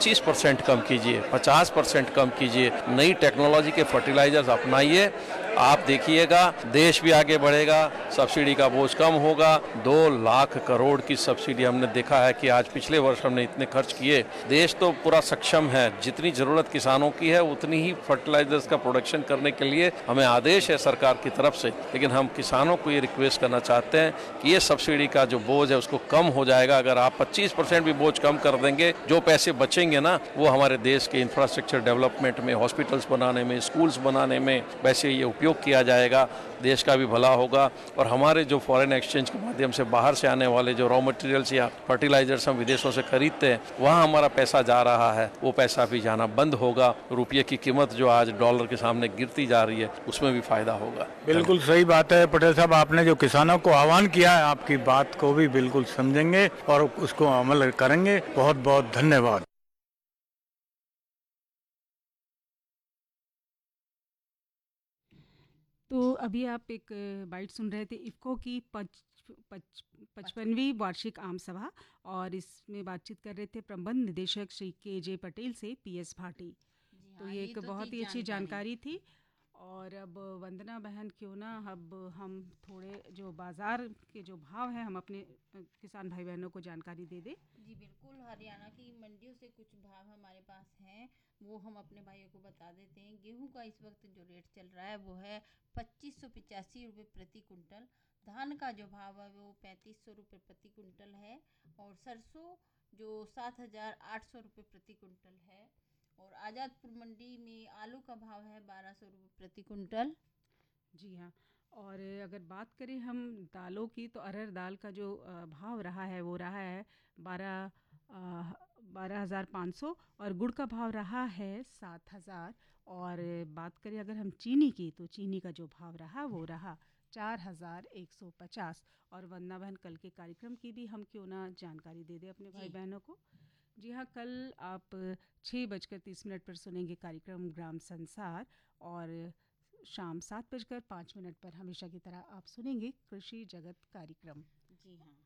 25% कम कीजिए, 50% कम कीजिए, नई टेक्नोलॉजी के फर्टिलाइजर्स अपनाइए। आप देखिएगा देश भी आगे बढ़ेगा, सब्सिडी का बोझ कम होगा। 2 लाख करोड़ की सब्सिडी हमने देखा है कि आज पिछले वर्ष हमने इतने खर्च किए। देश तो पूरा सक्षम है, जितनी जरूरत किसानों की है उतनी ही फर्टिलाइजर्स का प्रोडक्शन करने के लिए हमें आदेश है सरकार की तरफ से। लेकिन हम किसानों को ये रिक्वेस्ट करना चाहते हैं कि ये सब्सिडी का जो बोझ है उसको कम हो जाएगा। अगर आप 25% भी बोझ कम कर देंगे, जो पैसे बचेंगे ना वो हमारे देश के इंफ्रास्ट्रक्चर डेवलपमेंट में, हॉस्पिटल्स बनाने में, स्कूल्स बनाने में वैसे ये उपयोग किया जाएगा। देश का भी भला होगा और हमारे जो फॉरेन एक्सचेंज के माध्यम से बाहर से आने वाले जो रॉ मटेरियल्स या फर्टिलाइजर्स हम विदेशों से खरीदते हैं, वहाँ हमारा पैसा जा रहा है, वो पैसा भी जाना बंद होगा। रुपये की कीमत जो आज डॉलर के सामने गिरती जा रही है उसमें भी फायदा होगा। बिल्कुल सही बात है पटेल साहब, आपने जो किसानों को आह्वान किया है आपकी बात को भी बिल्कुल समझेंगे और उसको अमल करेंगे। बहुत बहुत धन्यवाद। तो अभी आप एक बाइट सुन रहे थे इफ़को की 55वीं वार्षिक आम सभा, और इसमें बातचीत कर रहे थे प्रबंध निदेशक श्री के पटेल से पीएस भाटी। तो ये एक बहुत ही अच्छी जानकारी थी। और अब वंदना बहन, क्यों ना अब हम थोड़े जो बाज़ार के जो भाव हैं हम अपने किसान भाई बहनों को जानकारी दे दें। जी बिल्कुल, हरियाणा की मंडियों से कुछ भाव हमारे पास हैं वो हम अपने भाइयों को बता देते हैं। गेहूं का इस वक्त जो रेट चल रहा है वो है 2585 रुपये प्रति कुंटल। धान का जो भाव है वो 3500 रुपये प्रति कुंटल है। और सरसों जो 7800 रुपये प्रति कुंटल है। और आज़ादपुर मंडी में आलू का भाव है 1200 रुपये प्रति कुंटल। जी हाँ, और अगर बात करें हम दालों की, तो अरहर दाल का जो भाव रहा है वो रहा है 12,500, और गुड़ का भाव रहा है 7,000। और बात करें अगर हम चीनी की, तो चीनी का जो भाव रहा वो रहा 4,150। और वंदना बहन, कल के कार्यक्रम की भी हम क्यों ना जानकारी दे दें अपने भाई बहनों को। जी हाँ, कल आप 6:30 पर सुनेंगे कार्यक्रम ग्राम संसार, और शाम 7:05 पर हमेशा की तरह आप सुनेंगे कृषि जगत कार्यक्रम। जी हाँ,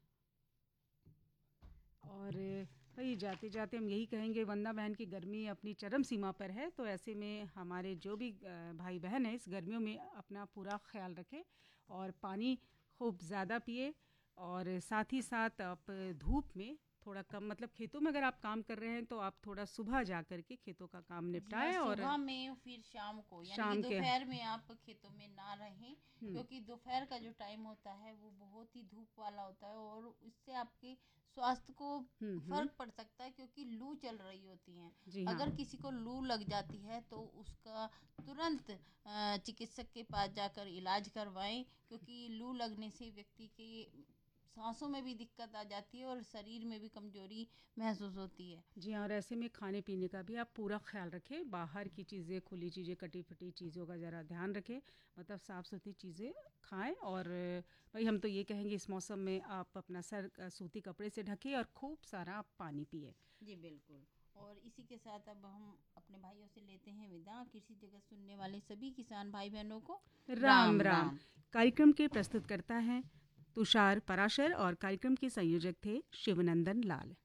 और भाई जाते जाते हम यही कहेंगे, वंदना बहन की गर्मी अपनी चरम सीमा पर है, तो ऐसे में हमारे जो भी भाई बहन हैं इस गर्मियों में अपना पूरा ख्याल रखें और पानी खूब ज़्यादा पिए। और साथ ही साथ आप धूप में थोड़ा कम, मतलब खेतों में अगर आप काम कर रहे हैं तो आप थोड़ा सुबह जा कर के खेतों का काम निपटाएं, और सुबह में फिर शाम को, यानी शाम कि के दोपहर में आप खेतों में ना रहें, क्योंकि दोपहर का जो टाइम होता है वो बहुत ही धूप वाला होता है और इससे आपके स्वास्थ्य को फर्क पड़ सकता है, क्योंकि लू चल रही होती है। अगर किसी को लू लग जाती है तो उसका तुरंत चिकित्सक के पास जाकर इलाज करवाएं, क्योंकि लू लगने से व्यक्ति के सांसों में भी दिक्कत आ जाती है और शरीर में भी कमजोरी महसूस होती है। जी हाँ, और ऐसे में खाने पीने का भी आप पूरा ख्याल रखें। बाहर की चीज़ें, खुली चीज़ें, कटी फटी चीज़ों का ज़रा ध्यान रखें, मतलब साफ़ सुथरी चीज़ें खाएं। और भाई हम तो ये कहेंगे इस मौसम में आप अपना सर सूती कपड़े से ढकें और खूब सारा आप पानी पिए। जी बिल्कुल, और इसी के साथ अब हम अपने भाइयों से लेते हैं विदा। कृषि जगत सुनने वाले सभी किसान भाई बहनों को राम राम। कार्यक्रम के प्रस्तुत करता है तुषार पराशर, और कार्यक्रम के संयोजक थे शिवनंदन लाल।